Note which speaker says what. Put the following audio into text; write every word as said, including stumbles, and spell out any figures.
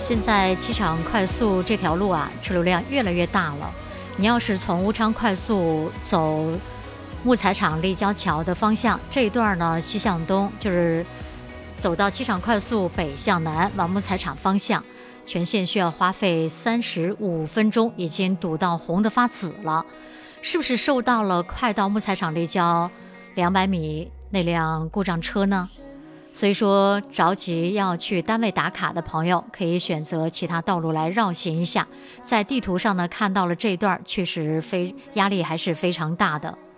Speaker 1: 现在机场快速这条路啊，车流量越来越大了。你要是从乌昌快速走木材厂立交桥的方向，这一段呢西向东，就是走到机场快速北向南往木材厂方向，全线需要花费三十五分钟，已经堵到红的发紫了。是不是受到了快到木材厂立交两百米那辆故障车呢？所以说着急要去单位打卡的朋友可以选择其他道路来绕行一下。在地图上呢看到了这段确实非压力还是非常大的。